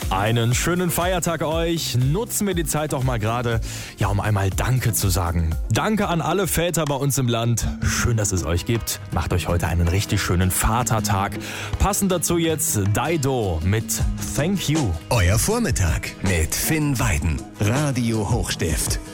Einen schönen Feiertag euch. Nutzen wir die Zeit doch mal gerade, um einmal Danke zu sagen. Danke an alle Väter bei uns im Land. Schön, dass es euch gibt. Macht euch heute einen richtig schönen Vatertag. Passend dazu jetzt Dido mit Thank You. Euer Vormittag mit Finn Weiden. Radio Hochstift.